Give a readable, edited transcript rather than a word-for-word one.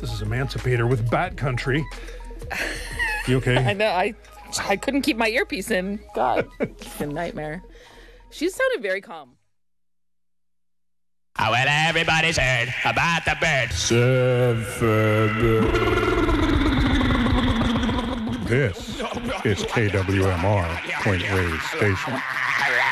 This is Emancipator with Bat Country. You okay? I know. I couldn't keep my earpiece in. God, it's a nightmare. She sounded very calm. Oh, well, everybody's heard about the bird. This is KWMR, Point Reyes Station.